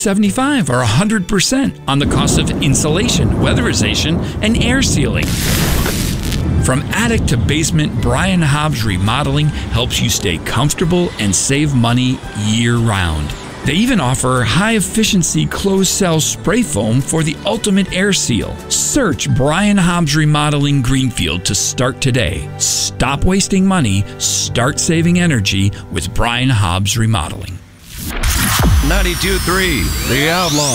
75 or 100% on the cost of insulation, weatherization, and air sealing. From attic to basement, Brian Hobbs Remodeling helps you stay comfortable and save money year-round. They even offer high-efficiency closed-cell spray foam for the ultimate air seal. Search Brian Hobbs Remodeling Greenfield to start today. Stop wasting money, start saving energy with Brian Hobbs Remodeling. 92.3 The Outlaw.